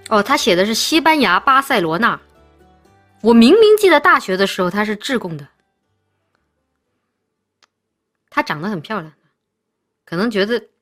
哦，他写的是西班牙巴塞罗那。我明明记得大学的时候他是制贡的。她长得很漂亮，可能觉得